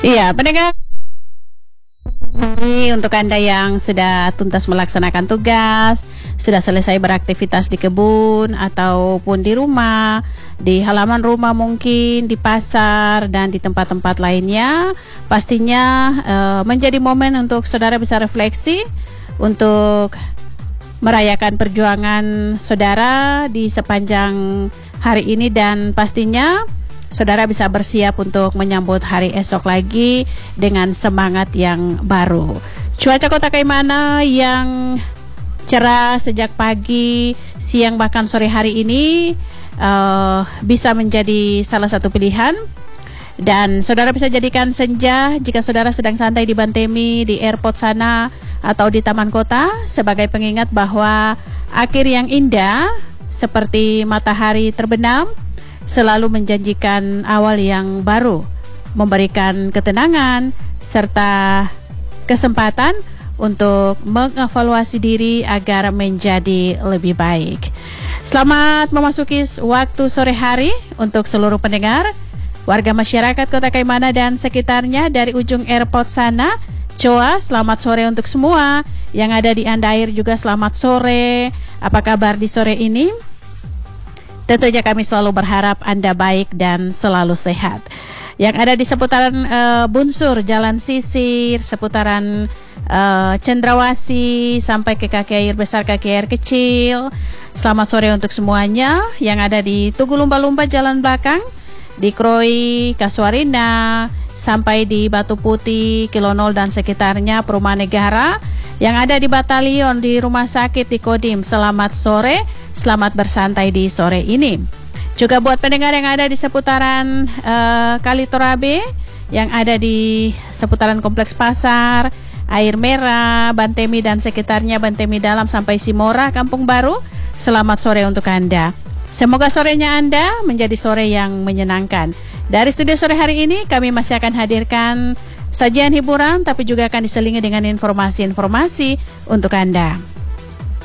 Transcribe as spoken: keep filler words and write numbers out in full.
Iya, pendengar, ini untuk Anda yang sudah tuntas melaksanakan tugas, sudah selesai beraktivitas di kebun ataupun di rumah, di halaman rumah mungkin, di pasar dan di tempat-tempat lainnya. Pastinya uh, menjadi momen untuk saudara bisa refleksi untuk merayakan perjuangan saudara di sepanjang hari ini, dan pastinya saudara bisa bersiap untuk menyambut hari esok lagi dengan semangat yang baru. Cuaca Kota Kaimana yang cerah sejak pagi, siang bahkan sore hari ini uh, bisa menjadi salah satu pilihan. Dan saudara bisa jadikan senja jika saudara sedang santai di Bantemi, di airport sana, atau di taman kota sebagai pengingat bahwa akhir yang indah seperti matahari terbenam selalu menjanjikan awal yang baru, memberikan ketenangan serta kesempatan untuk mengevaluasi diri agar menjadi lebih baik. Selamat memasuki waktu sore hari untuk seluruh pendengar, warga masyarakat Kota Kaimana dan sekitarnya dari ujung airport sana. Coa, selamat sore untuk semua. Yang ada di Andair juga selamat sore. Apa kabar di sore ini? Tentunya kami selalu berharap Anda baik dan selalu sehat. Yang ada di seputaran uh, Bunsur, Jalan Sisir, seputaran uh, Cendrawasih sampai ke kaki air besar, kaki air kecil. Selamat sore untuk semuanya. Yang ada di Tugu Lumba-Lumba Jalan Belakang, di Kroi, Kasuarina, sampai di Batu Putih, Kilonol dan sekitarnya, Perumahan Negara. Yang ada di Batalion, di Rumah Sakit, di Kodim, selamat sore, selamat bersantai di sore ini. Juga buat pendengar yang ada di seputaran uh, Kali Torabe, yang ada di seputaran Kompleks Pasar, Air Merah, Bantemi dan sekitarnya, Bantemi Dalam sampai Simora, Kampung Baru, selamat sore untuk Anda. Semoga sorenya Anda menjadi sore yang menyenangkan. Dari studio sore hari ini kami masih akan hadirkan sajian hiburan, tapi juga akan diselingi dengan informasi-informasi untuk Anda.